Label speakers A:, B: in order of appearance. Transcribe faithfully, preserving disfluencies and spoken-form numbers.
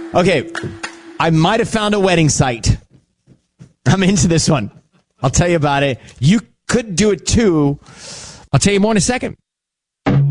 A: Okay, I might have found a wedding site. I'm into this one. I'll tell you about it. You could do it too. I'll tell you more in a second.